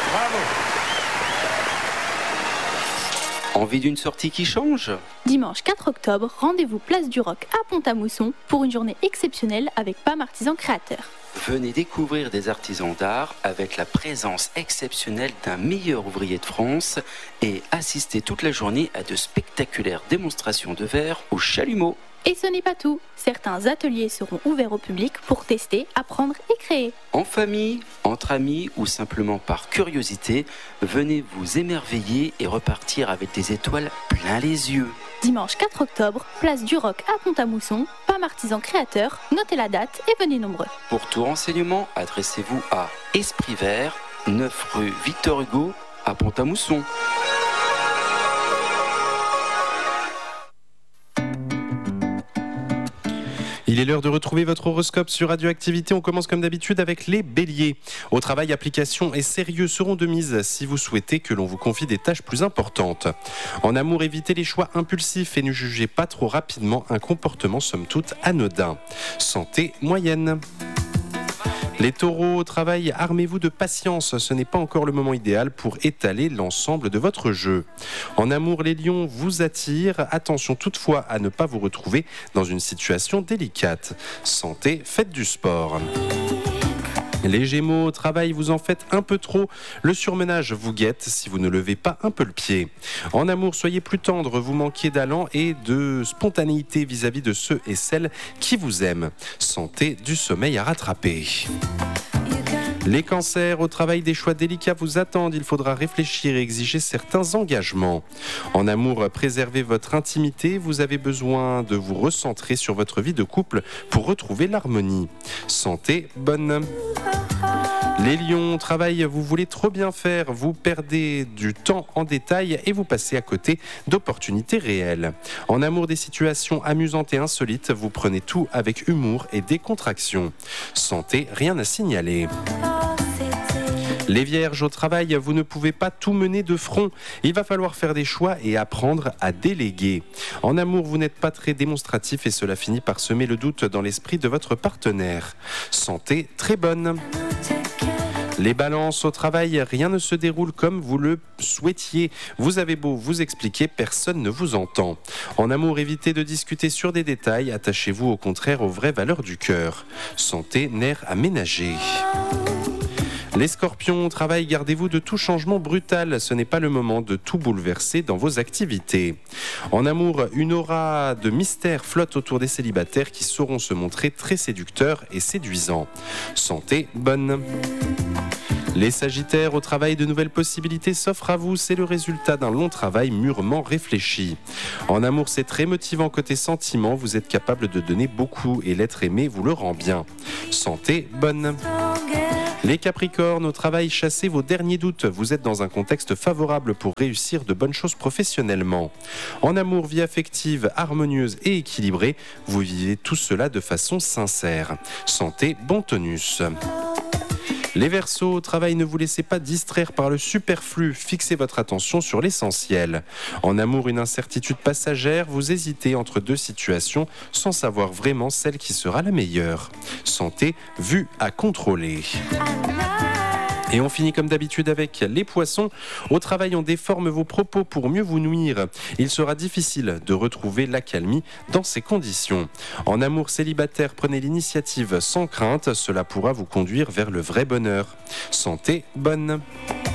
Bravo. Envie d'une sortie qui change ? Dimanche 4 octobre, rendez-vous place du Roc à Pont-à-Mousson pour une journée exceptionnelle avec PAM Artisans Créateurs. Venez découvrir des artisans d'art avec la présence exceptionnelle d'un meilleur ouvrier de France et assister toute la journée à de spectaculaires démonstrations de verre au chalumeau. Et ce n'est pas tout. Certains ateliers seront ouverts au public pour tester, apprendre et créer. En famille, entre amis ou simplement par curiosité, venez vous émerveiller et repartir avec des étoiles plein les yeux. Dimanche 4 octobre, place du Roc à Pont-à-Mousson, PAM Artisans Créateurs, notez la date et venez nombreux. Pour tout renseignement, adressez-vous à Esprit Vert, 9 rue Victor Hugo à Pont-à-Mousson. Il est l'heure de retrouver votre horoscope sur Radioactivité. On commence comme d'habitude avec les béliers. Au travail, application et sérieux seront de mise si vous souhaitez que l'on vous confie des tâches plus importantes. En amour, évitez les choix impulsifs et ne jugez pas trop rapidement un comportement somme toute anodin. Santé moyenne. Les taureaux, au travail, armez-vous de patience, ce n'est pas encore le moment idéal pour étaler l'ensemble de votre jeu. En amour, les lions vous attirent, attention toutefois à ne pas vous retrouver dans une situation délicate. Santé, faites du sport. Les Gémeaux, au travail, vous en faites un peu trop. Le surmenage vous guette si vous ne levez pas un peu le pied. En amour, soyez plus tendre, vous manquez d'allant et de spontanéité vis-à-vis de ceux et celles qui vous aiment. Santé, du sommeil à rattraper. Les cancers, au travail, des choix délicats vous attendent. Il faudra réfléchir et exiger certains engagements. En amour, préservez votre intimité. Vous avez besoin de vous recentrer sur votre vie de couple pour retrouver l'harmonie. Santé, bonne. Les lions, au travail, vous voulez trop bien faire. Vous perdez du temps en détail et vous passez à côté d'opportunités réelles. En amour, des situations amusantes et insolites. Vous prenez tout avec humour et décontraction. Santé, rien à signaler. Les vierges, au travail, vous ne pouvez pas tout mener de front. Il va falloir faire des choix et apprendre à déléguer. En amour, vous n'êtes pas très démonstratif et cela finit par semer le doute dans l'esprit de votre partenaire. Santé très bonne. Les balances, au travail, rien ne se déroule comme vous le souhaitiez. Vous avez beau vous expliquer, personne ne vous entend. En amour, évitez de discuter sur des détails. Attachez-vous au contraire aux vraies valeurs du cœur. Santé, nerfs à ménager. Les scorpions, au travail, gardez-vous de tout changement brutal. Ce n'est pas le moment de tout bouleverser dans vos activités. En amour, une aura de mystère flotte autour des célibataires qui sauront se montrer très séducteurs et séduisants. Santé bonne. Les sagittaires, au travail, de nouvelles possibilités s'offrent à vous. C'est le résultat d'un long travail mûrement réfléchi. En amour, c'est très motivant côté sentiment. Vous êtes capable de donner beaucoup et l'être aimé vous le rend bien. Santé bonne. Les Capricornes, au travail, chassez vos derniers doutes. Vous êtes dans un contexte favorable pour réussir de bonnes choses professionnellement. En amour, vie affective, harmonieuse et équilibrée, vous vivez tout cela de façon sincère. Santé, bon tonus. Les Verseaux, au travail, ne vous laissez pas distraire par le superflu, fixez votre attention sur l'essentiel. En amour, une incertitude passagère, vous hésitez entre deux situations sans savoir vraiment celle qui sera la meilleure. Santé, vue à contrôler. Et on finit comme d'habitude avec les poissons. Au travail, on déforme vos propos pour mieux vous nuire. Il sera difficile de retrouver l'accalmie dans ces conditions. En amour célibataire, prenez l'initiative sans crainte. Cela pourra vous conduire vers le vrai bonheur. Santé bonne.